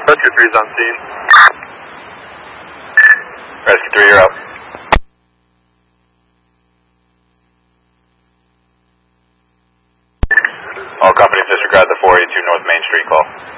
Rescue 3 is on scene. Rescue 3, you're up. All companies disregard the 482 North Main Street call.